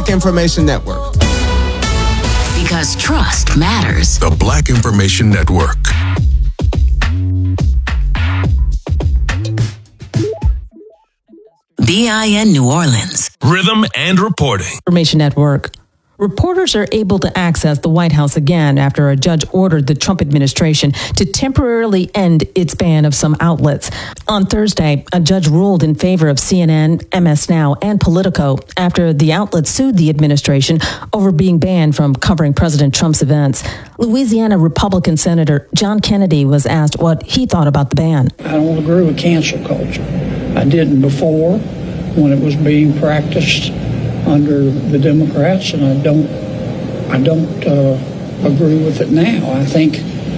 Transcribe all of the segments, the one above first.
Black Information Network. Because trust matters. The Black Information Network. BIN New Orleans. Rhythm and reporting. Information Network. Reporters are able to access the White House again after a judge ordered the Trump administration to temporarily end its ban of some outlets. On Thursday, a judge ruled in favor of CNN, MS Now, and Politico after the outlets sued the administration over being banned from covering President Trump's events. Louisiana Republican Senator John Kennedy was asked what he thought about the ban. I don't agree with cancel culture. I didn't before when it was being practiced under the Democrats, and I don't agree with it now. I think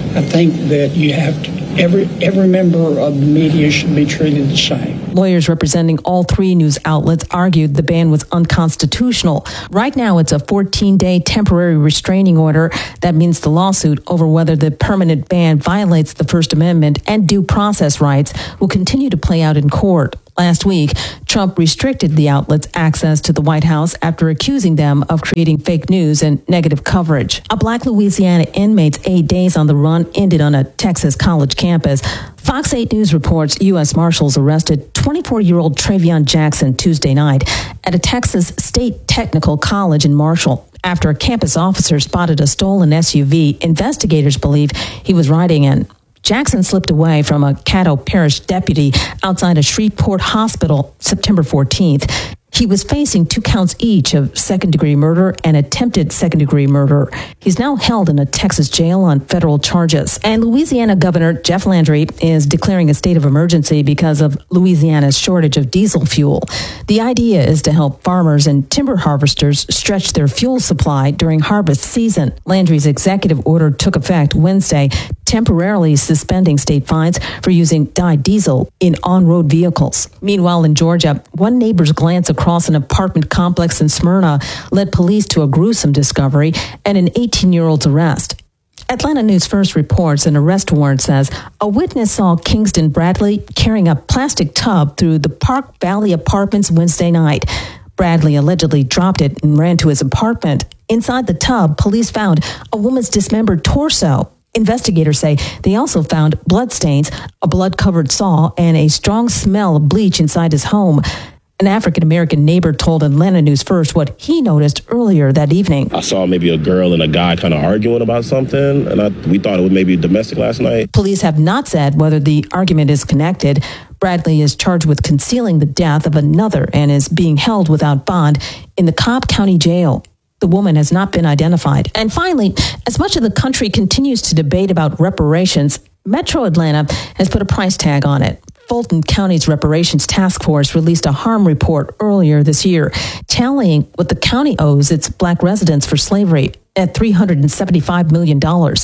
that you have to every member of the media should be treated the same. Lawyers representing all three news outlets argued the ban was unconstitutional. Right now, it's a 14-day temporary restraining order. That means the lawsuit over whether the permanent ban violates the First Amendment and due process rights will continue to play out in court. Last week, Trump restricted the outlets' access to the White House after accusing them of creating fake news and negative coverage. A Black Louisiana inmate's 8 days on the run ended on a Texas college campus. Fox 8 News reports U.S. Marshals arrested 24-year-old Travion Jackson Tuesday night at a Texas State Technical College in Marshall. After a campus officer spotted a stolen SUV, investigators believe he was riding in. Jackson slipped away from a Caddo Parish deputy outside a Shreveport hospital September 14th. He was facing 2 counts each of second-degree murder and attempted second-degree murder. He's now held in a Texas jail on federal charges. And Louisiana Governor Jeff Landry is declaring a state of emergency because of Louisiana's shortage of diesel fuel. The idea is to help farmers and timber harvesters stretch their fuel supply during harvest season. Landry's executive order took effect Wednesday, temporarily suspending state fines for using dyed diesel in on-road vehicles. Meanwhile, in Georgia, one neighbor's glance across an apartment complex in Smyrna led police to a gruesome discovery and an 18-year-old's arrest. Atlanta News First reports an arrest warrant says a witness saw Kingston Bradley carrying a plastic tub through the Park Valley apartments Wednesday night. Bradley allegedly dropped it and ran to his apartment. Inside the tub, police found a woman's dismembered torso. Investigators say they also found bloodstains, a blood-covered saw, and a strong smell of bleach inside his home. An African-American neighbor told Atlanta News First what he noticed earlier that evening. I saw maybe a girl and a guy kind of arguing about something, and we thought it was maybe domestic last night. Police have not said whether the argument is connected. Bradley is charged with concealing the death of another and is being held without bond in the Cobb County Jail. The woman has not been identified. And finally, as much of the country continues to debate about reparations, Metro Atlanta has put a price tag on it. Fulton County's Reparations Task Force released a harm report earlier this year, tallying what the county owes its Black residents for slavery at $375 million.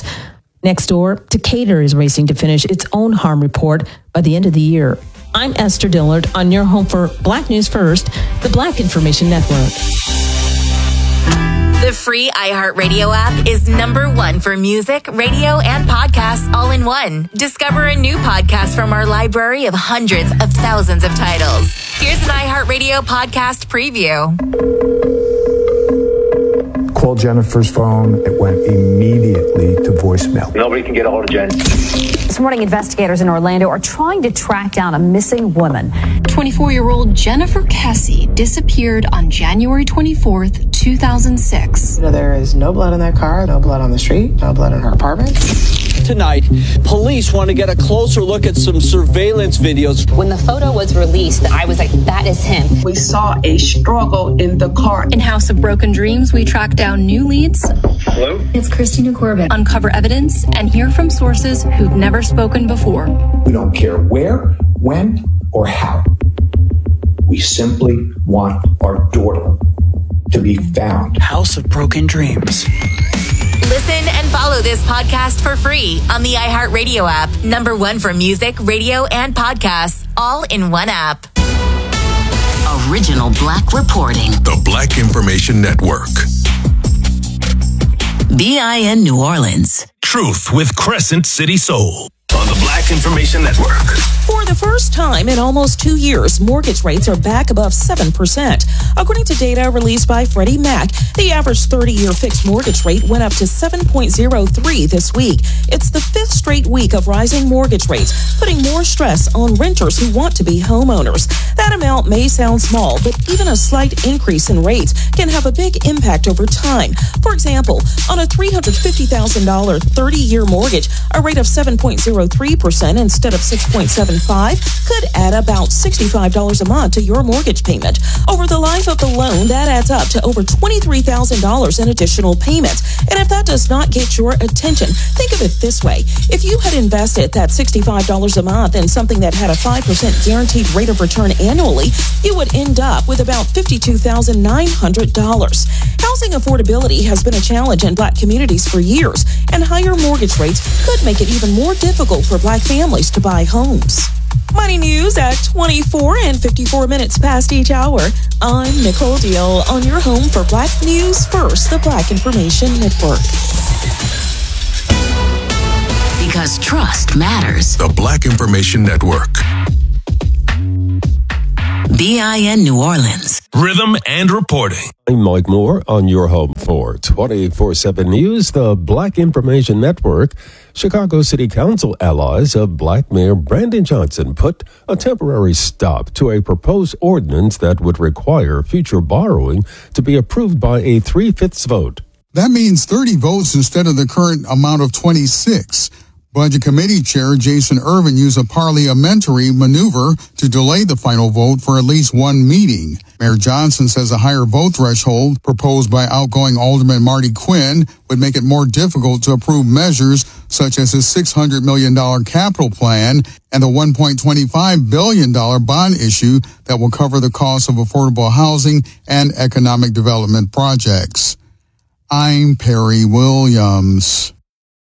Next door, Decatur is racing to finish its own harm report by the end of the year. I'm Esther Dillard on your home for Black News First, the Black Information Network. The free iHeartRadio app is #1 for music, radio, and podcasts all in one. Discover a new podcast from our library of hundreds of thousands of titles. Here's an iHeartRadio podcast preview. Called Jennifer's phone. It went immediately to voicemail. Nobody can get a hold of Jen. This morning, investigators in Orlando are trying to track down a missing woman. 24-year-old Jennifer Cassie disappeared on January 24th, 2006. There is no blood in that car, no blood on the street, no blood in her apartment. Tonight, police want to get a closer look at some surveillance videos. When the photo was released, I was like, that is him. We saw a struggle in the car. In House of Broken Dreams, we track down new leads. Hello? It's Christina Corbett. Uncover evidence and hear from sources who've never spoken before. We don't care where, when, or how. We simply want our daughter to be found. House of Broken Dreams. Listen and follow this podcast for free on the iHeartRadio app. #1 for music, radio, and podcasts, all in one app. Original Black reporting. The Black Information Network. BIN New Orleans. Truth with Crescent City Soul on the Black Black Information Network. For the first time in almost 2 years, mortgage rates are back above 7%. According to data released by Freddie Mac, the average 30-year fixed mortgage rate went up to 7.03 this week. It's the fifth straight week of rising mortgage rates, putting more stress on renters who want to be homeowners. That amount may sound small, but even a slight increase in rates can have a big impact over time. For example, on a $350,000 30-year mortgage, a rate of 7.03% instead of 6.75 could add about $65 a month to your mortgage payment. Over the life of the loan, that adds up to over $23,000 in additional payments. And if that does not get your attention, think of it this way. If you had invested that $65 a month in something that had a 5% guaranteed rate of return annually, you would end up with about $52,900. Housing affordability has been a challenge in Black communities for years, and higher mortgage rates could make it even more difficult for Black families to buy homes. Money News at 24 and 54 minutes past each hour. I'm Nicole Deal on your home for Black News First, the Black Information Network. Because trust matters. The Black Information Network. BIN New Orleans. Rhythm and reporting. I'm Mike Moore on your home for 24/7 News, the Black Information Network. Chicago City Council allies of Black Mayor Brandon Johnson put a temporary stop to a proposed ordinance that would require future borrowing to be approved by a 3/5 vote. That means 30 votes instead of the current amount of 26. Budget Committee Chair Jason Irvin used a parliamentary maneuver to delay the final vote for at least one meeting. Mayor Johnson says a higher vote threshold proposed by outgoing Alderman Marty Quinn would make it more difficult to approve measures such as his $600 million capital plan and the $1.25 billion bond issue that will cover the cost of affordable housing and economic development projects. I'm Perry Williams.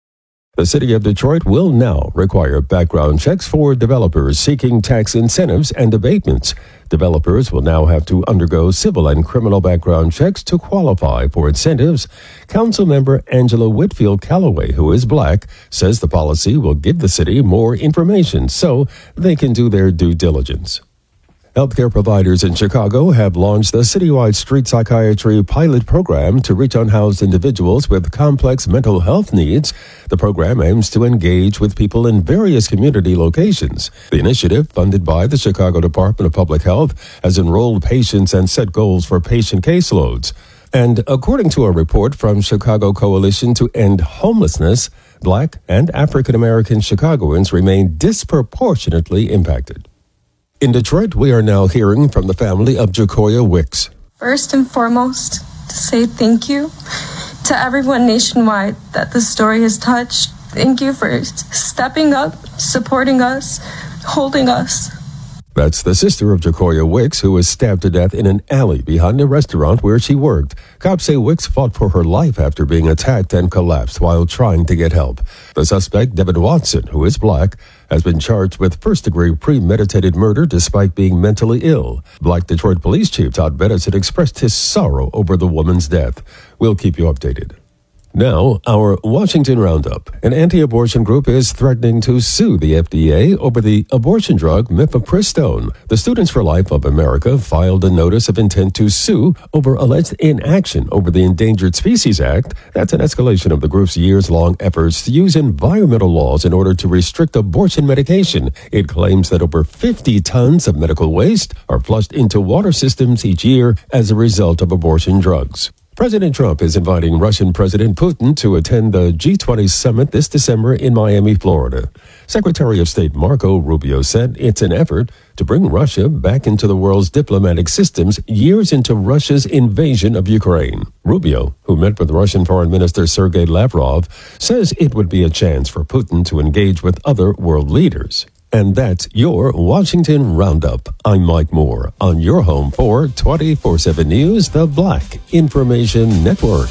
The City of Detroit will now require background checks for developers seeking tax incentives and abatements. Developers will now have to undergo civil and criminal background checks to qualify for incentives. Councilmember Angela Whitfield Calloway, who is Black, says the policy will give the city more information so they can do their due diligence. Healthcare providers in Chicago have launched a citywide street psychiatry pilot program to reach unhoused individuals with complex mental health needs. The program aims to engage with people in various community locations. The initiative, funded by the Chicago Department of Public Health, has enrolled patients and set goals for patient caseloads. And according to a report from Chicago Coalition to End Homelessness, Black and African American Chicagoans remain disproportionately impacted. In Detroit, we are now hearing from the family of Jacoya Wicks. First and foremost, to say thank you to everyone nationwide that this story has touched. Thank you for stepping up, supporting us, holding us. That's the sister of Jacoya Wicks, who was stabbed to death in an alley behind a restaurant where she worked. Cops say Wicks fought for her life after being attacked and collapsed while trying to get help. The suspect, Devin Watson, who is Black, has been charged with first-degree premeditated murder despite being mentally ill. Black Detroit Police Chief Todd Bettison expressed his sorrow over the woman's death. We'll keep you updated. Now, our Washington Roundup. An anti-abortion group is threatening to sue the FDA over the abortion drug mifepristone. The Students for Life of America filed a notice of intent to sue over alleged inaction over the Endangered Species Act. That's an escalation of the group's years-long efforts to use environmental laws in order to restrict abortion medication. It claims that over 50 tons of medical waste are flushed into water systems each year as a result of abortion drugs. President Trump is inviting Russian President Putin to attend the G20 summit this December in Miami, Florida. Secretary of State Marco Rubio said it's an effort to bring Russia back into the world's diplomatic systems years into Russia's invasion of Ukraine. Rubio, who met with Russian Foreign Minister Sergei Lavrov, says it would be a chance for Putin to engage with other world leaders. And that's your Washington Roundup. I'm Mike Moore on your home for 24/7 News, the Black Information Network.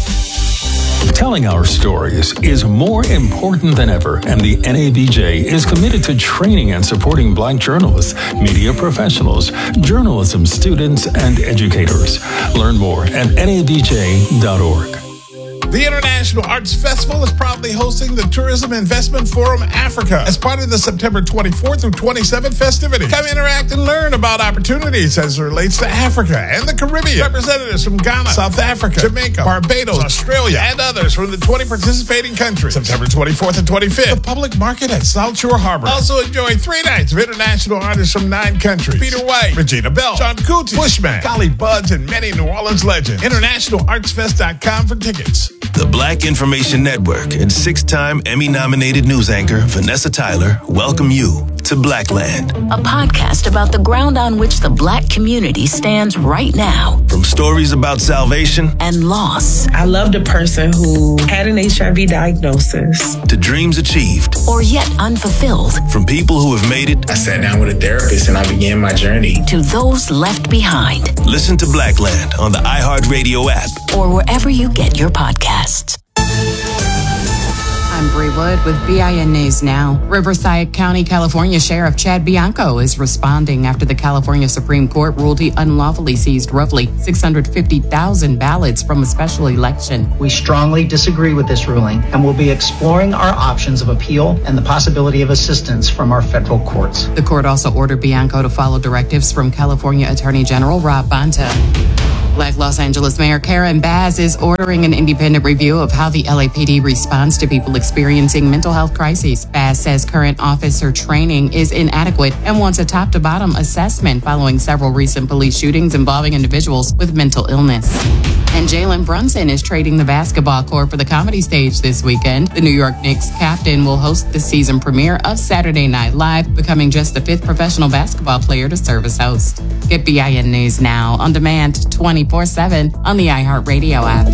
Telling our stories is more important than ever, and the NABJ is committed to training and supporting Black journalists, media professionals, journalism students, and educators. Learn more at nabj.org. The International Arts Festival is proudly hosting the Tourism Investment Forum Africa as part of the September 24th through 27th festivities. Come interact and learn about opportunities as it relates to Africa and the Caribbean. Representatives from Ghana, South Africa, Jamaica, Barbados, Australia, and others from the 20 participating countries. September 24th and 25th, the public market at South Shore Harbor. Also enjoy 3 nights of international artists from 9 countries. Peter White, Regina Bell, John Kuti, Bushman, Golly Buds, and many New Orleans legends. InternationalArtsFest.com for tickets. The Black Information Network and 6-time Emmy-nominated news anchor Vanessa Tyler welcome you to Blackland, a podcast about the ground on which the Black community stands right now. From stories about salvation and loss. I loved a person who had an HIV diagnosis. To dreams achieved. Or yet unfulfilled. From people who have made it. I sat down with a therapist and I began my journey. To those left behind. Listen to Blackland on the iHeartRadio app. Or wherever you get your podcasts. I'm Bree Wood with BIN News Now. Riverside County, California Sheriff Chad Bianco is responding after the California Supreme Court ruled he unlawfully seized roughly 650,000 ballots from a special election. We strongly disagree with this ruling and will be exploring our options of appeal and the possibility of assistance from our federal courts. The court also ordered Bianco to follow directives from California Attorney General Rob Bonta. Black Los Angeles Mayor Karen Bass is ordering an independent review of how the LAPD responds to people experiencing mental health crises. Bass says current officer training is inadequate and wants a top-to-bottom assessment following several recent police shootings involving individuals with mental illness. And Jalen Brunson is trading the basketball court for the comedy stage this weekend. The New York Knicks captain will host the season premiere of Saturday Night Live, becoming just the 5th professional basketball player to serve as host. Get BIN News Now on demand 24/7 on the iHeartRadio app.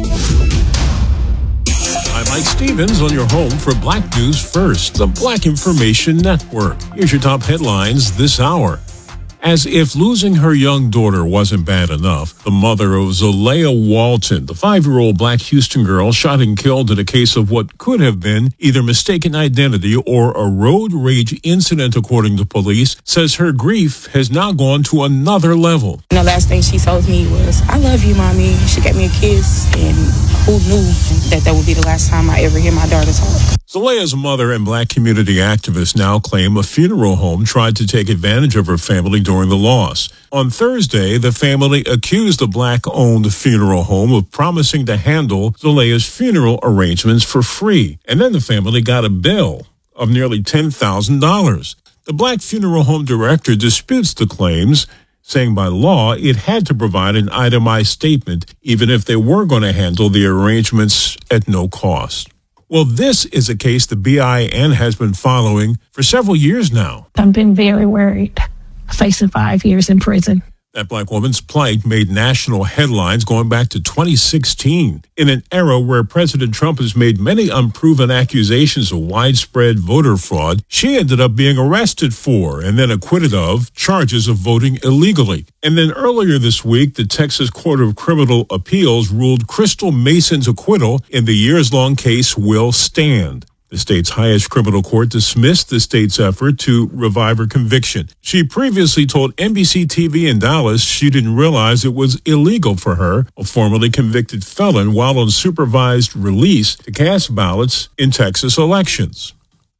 I'm Mike Stevens on your home for Black News First, the Black Information Network. Here's your top headlines this hour. As if losing her young daughter wasn't bad enough, the mother of Zalea Walton, the 5-year-old Black Houston girl shot and killed in a case of what could have been either mistaken identity or a road rage incident, according to police, says her grief has now gone to another level. And the last thing she told me was, "I love you, Mommy." She gave me a kiss, and who knew that would be the last time I ever hear my daughter talk. Zalea's mother and Black community activists now claim a funeral home tried to take advantage of her family during the loss. On Thursday, the family accused the Black-owned funeral home of promising to handle Zalea's funeral arrangements for free. And then the family got a bill of nearly $10,000. The Black funeral home director disputes the claims, saying by law it had to provide an itemized statement even if they were going to handle the arrangements at no cost. Well, this is a case the BIN has been following for several years now. I've been very worried, facing 5 years in prison. That Black woman's plight made national headlines going back to 2016. In an era where President Trump has made many unproven accusations of widespread voter fraud, she ended up being arrested for and then acquitted of charges of voting illegally. And then earlier this week, the Texas Court of Criminal Appeals ruled Crystal Mason's acquittal in the years-long case will stand. The state's highest criminal court dismissed the state's effort to revive her conviction. She previously told NBC TV in Dallas she didn't realize it was illegal for her, a formerly convicted felon, while on supervised release to cast ballots in Texas elections.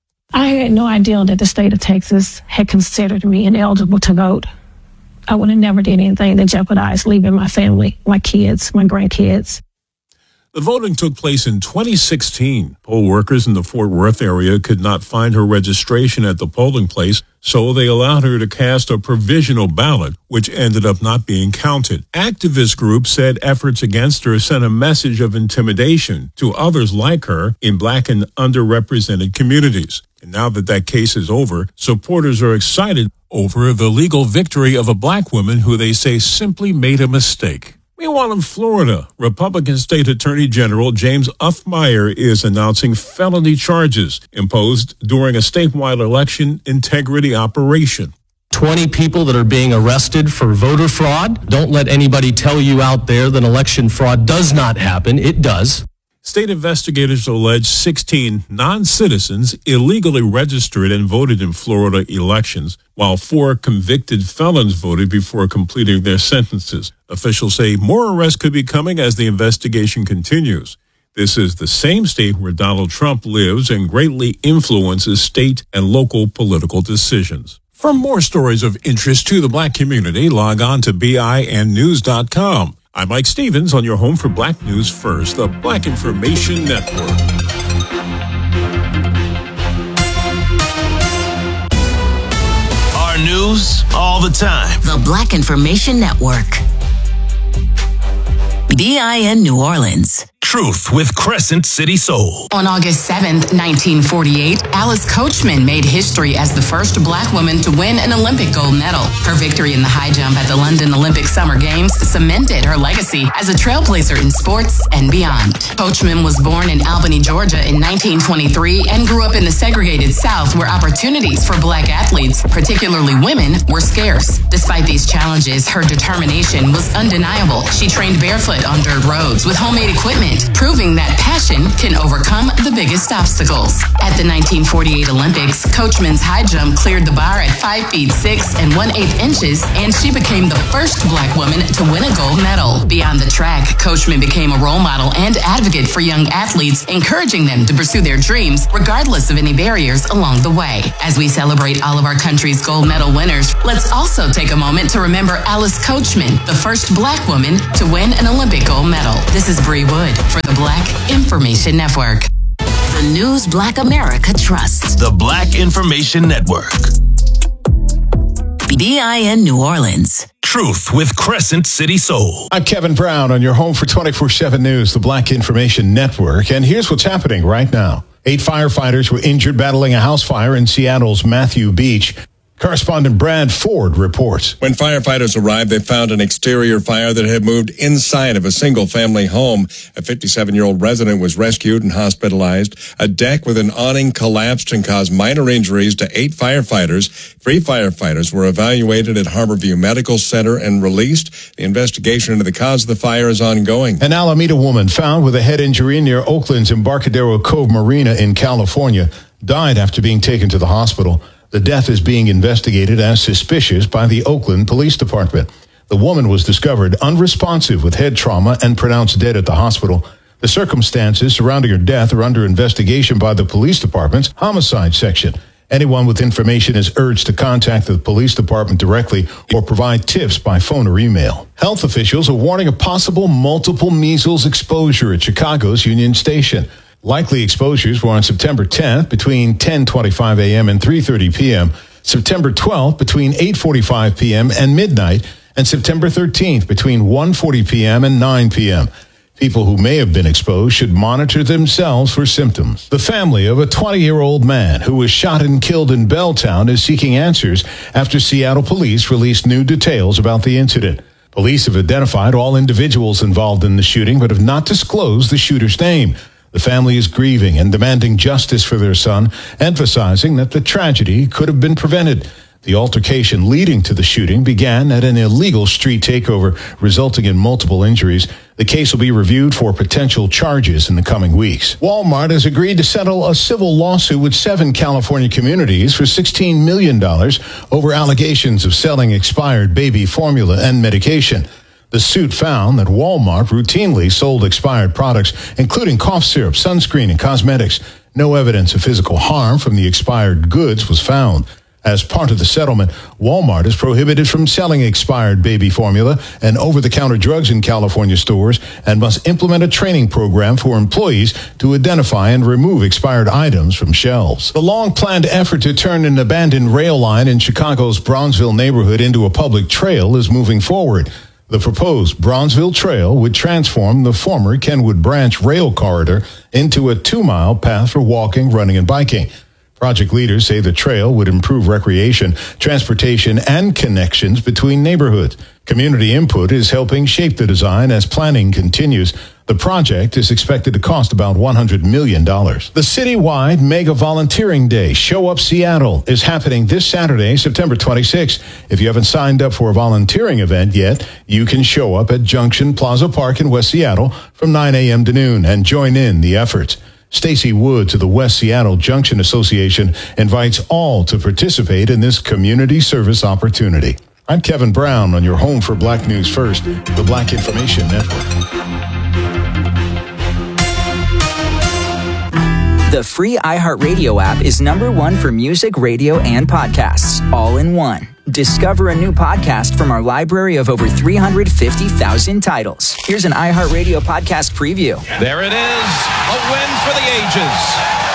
I had no idea that the state of Texas had considered me ineligible to vote. I would have never did anything to jeopardize leaving my family, my kids, my grandkids. The voting took place in 2016. Poll workers in the Fort Worth area could not find her registration at the polling place, so they allowed her to cast a provisional ballot, which ended up not being counted. Activist groups said efforts against her sent a message of intimidation to others like her in Black and underrepresented communities. And now that that case is over, supporters are excited over the legal victory of a Black woman who they say simply made a mistake. Meanwhile, in Florida, Republican State Attorney General James Uthmeier is announcing felony charges imposed during a statewide election integrity operation. 20 people that are being arrested for voter fraud. Don't let anybody tell you out there that election fraud does not happen. It does. State investigators allege 16 non-citizens illegally registered and voted in Florida elections, while 4 convicted felons voted before completing their sentences. Officials say more arrests could be coming as the investigation continues. This is the same state where Donald Trump lives and greatly influences state and local political decisions. For more stories of interest to the Black community, log on to BINnews.com. I'm Mike Stevens on your home for Black News First, the Black Information Network. Our news all the time. The Black Information Network. BIN New Orleans. Truth with Crescent City Soul. On August 7th, 1948, Alice Coachman made history as the first Black woman to win an Olympic gold medal. Her victory in the high jump at the London Olympic Summer Games cemented her legacy as a trailblazer in sports and beyond. Coachman was born in Albany, Georgia in 1923 and grew up in the segregated South where opportunities for Black athletes, particularly women, were scarce. Despite these challenges, her determination was undeniable. She trained barefoot on dirt roads with homemade equipment, proving that passion can overcome the biggest obstacles. At the 1948 Olympics, Coachman's high jump cleared the bar at 5 feet 6 and 1/8 inches, and she became the first Black woman to win a gold medal. Beyond the track, Coachman became a role model and advocate for young athletes, encouraging them to pursue their dreams regardless of any barriers along the way. As we celebrate all of our country's gold medal winners, let's also take a moment to remember Alice Coachman, the first Black woman to win an Olympic gold medal. This is Bree Wood for the Black Information Network. The news Black America trusts. The Black Information Network. BIN New Orleans. Truth with Crescent City Soul. I'm Kevin Brown on your home for 24/7 News, the Black Information Network. And here's what's happening right now. 8 firefighters were injured battling a house fire in Seattle's Matthew Beach. Correspondent Brad Ford reports. When firefighters arrived, they found an exterior fire that had moved inside of a single-family home. A 57-year-old resident was rescued and hospitalized. A deck with an awning collapsed and caused minor injuries to 8 firefighters. 3 firefighters were evaluated at Harborview Medical Center and released. The investigation into the cause of the fire is ongoing. An Alameda woman found with a head injury near Oakland's Embarcadero Cove Marina in California died after being taken to the hospital. The death is being investigated as suspicious by the Oakland Police Department. The woman was discovered unresponsive with head trauma and pronounced dead at the hospital. The circumstances surrounding her death are under investigation by the police department's homicide section. Anyone with information is urged to contact the police department directly or provide tips by phone or email. Health officials are warning of possible multiple measles exposure at Chicago's Union Station. Likely exposures were on September 10th between 10:25 a.m. and 3:30 p.m., September 12th between 8:45 p.m. and midnight, and September 13th between 1:40 p.m. and 9 p.m. People who may have been exposed should monitor themselves for symptoms. The family of a 20-year-old man who was shot and killed in Belltown is seeking answers after Seattle police released new details about the incident. Police have identified all individuals involved in the shooting but have not disclosed the shooter's name. The family is grieving and demanding justice for their son, emphasizing that the tragedy could have been prevented. The altercation leading to the shooting began at an illegal street takeover, resulting in multiple injuries. The case will be reviewed for potential charges in the coming weeks. Walmart has agreed to settle a civil lawsuit with 7 California communities for $16 million over allegations of selling expired baby formula and medication. The suit found that Walmart routinely sold expired products, including cough syrup, sunscreen, and cosmetics. No evidence of physical harm from the expired goods was found. As part of the settlement, Walmart is prohibited from selling expired baby formula and over-the-counter drugs in California stores and must implement a training program for employees to identify and remove expired items from shelves. The long-planned effort to turn an abandoned rail line in Chicago's Bronzeville neighborhood into a public trail is moving forward. The proposed Bronzeville Trail would transform the former Kenwood Branch rail corridor into a 2-mile path for walking, running, and biking. Project leaders say the trail would improve recreation, transportation, and connections between neighborhoods. Community input is helping shape the design as planning continues. The project is expected to cost about $100 million. The citywide Mega Volunteering Day, Show Up Seattle, is happening this Saturday, September 26th. If you haven't signed up for a volunteering event yet, you can show up at Junction Plaza Park in West Seattle from 9 a.m. to noon and join in the efforts. Stacy Woods of the West Seattle Junction Association invites all to participate in this community service opportunity. I'm Kevin Brown on your home for Black News First, the Black Information Network. The free iHeartRadio app is #1 for music, radio, and podcasts, all in one. Discover a new podcast from our library of over 350,000 titles. Here's an iHeartRadio podcast preview. There it is, a win for the ages.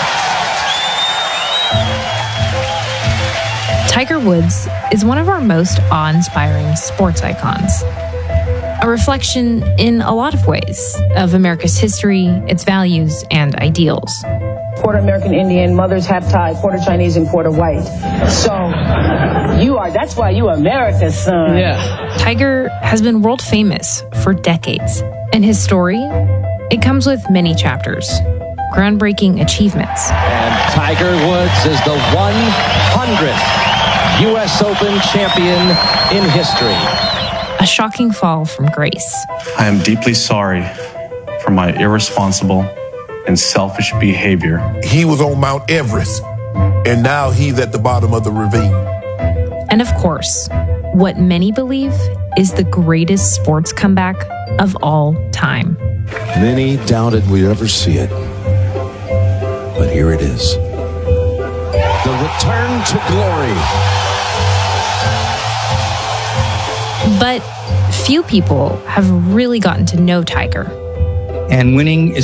Tiger Woods is one of our most awe-inspiring sports icons. A reflection in a lot of ways of America's history, its values, and ideals. Quarter American Indian, mother's half Thai, quarter Chinese, and quarter white. So, that's why you America's son. Yeah. Tiger has been world famous for decades. And his story, it comes with many chapters, groundbreaking achievements. And Tiger Woods is the 100th U.S. Open champion in history. A shocking fall from grace. I am deeply sorry for my irresponsible and selfish behavior. He was on Mount Everest, and now he's at the bottom of the ravine. And of course, what many believe is the greatest sports comeback of all time. Many doubted we'd ever see it, but here it is. The return to glory. But few people have really gotten to know Tiger. And winning is